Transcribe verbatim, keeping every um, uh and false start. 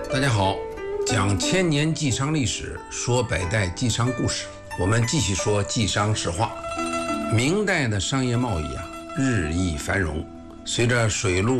大家好，讲千年晋商历史，说百代晋商故事。我们继续说晋商史话。明代的商业贸易啊，日益繁荣，随着水陆